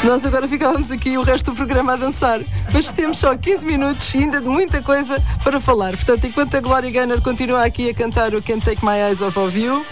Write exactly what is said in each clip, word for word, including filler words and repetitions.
Nós agora ficávamos aqui o resto do programa a dançar, mas temos só quinze minutos e ainda de muita coisa para falar. Portanto, enquanto a Gloria Gaynor continua aqui a cantar o Can't Take My Eyes Off of You,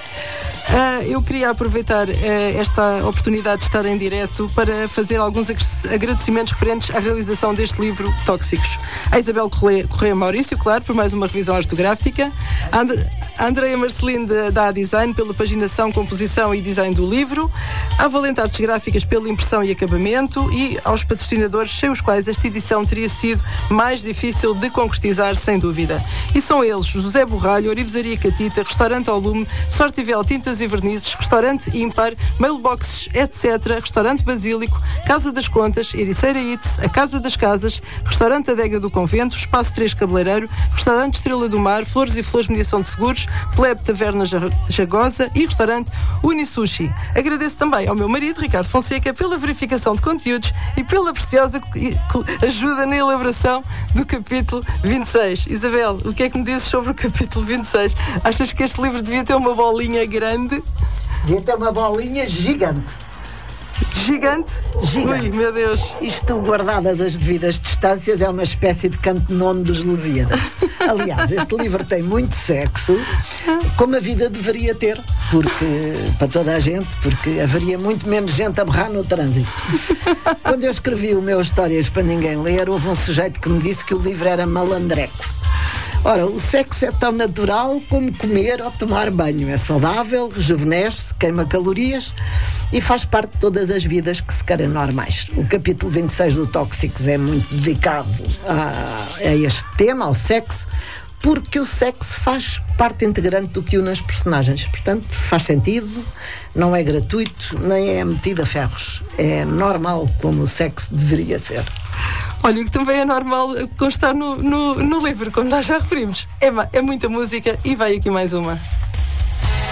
Uh, eu queria aproveitar uh, esta oportunidade de estar em direto para fazer alguns agradecimentos referentes à realização deste livro Tóxicos. A Isabel Correia, Correia Maurício, claro, por mais uma revisão ortográfica. A, And a Andreia Marcelino da A-Design pela paginação, composição e design do livro. A Valente Artes Gráficas pela impressão e acabamento. E aos patrocinadores, sem os quais esta edição teria sido mais difícil de concretizar, sem dúvida. E são eles: José Borralho, Orivesaria Catita, Restaurante ao Lume, Sortivel Tintas e Vernizes, Restaurante Ímpar, Mailboxes, etcétera, Restaurante Basílico, Casa das Contas, Ericeira Eats, a Casa das Casas, Restaurante Adega do Convento, Espaço três Cabeleireiro, Restaurante Estrela do Mar, Flores e Flores Mediação de Seguros, Plebe Taverna Jagosa e Restaurante Unisushi. Agradeço também ao meu marido, Ricardo Fonseca, pela verificação de conteúdos e pela preciosa ajuda na elaboração do capítulo vinte e seis. Isabel, o que é que me dizes sobre o capítulo vinte e seis? Achas que este livro devia ter uma bolinha grande? Devia ter uma bolinha gigante. Gigante? Gigante. Ui, meu Deus. Isto, guardadas as devidas distâncias, é uma espécie de canto-nome dos Lusíadas. Aliás, este livro tem muito sexo, como a vida deveria ter, porque, para toda a gente, porque haveria muito menos gente a berrar no trânsito. Quando eu escrevi o meu Histórias para Ninguém Ler, houve um sujeito que me disse que o livro era malandreco. Ora, o sexo é tão natural como comer ou tomar banho. É saudável, rejuvenesce, queima calorias e faz parte de todas as vidas que se querem normais. O capítulo vinte e seis do Tóxicos é muito dedicado a, a este tema, ao sexo, porque o sexo faz parte integrante do que une as personagens. Portanto, faz sentido, não é gratuito, nem é metido a ferros. É normal como o sexo deveria ser. Olha, o que também é normal constar no, no, no livro, como nós já referimos. É, é muita música e vai aqui mais uma.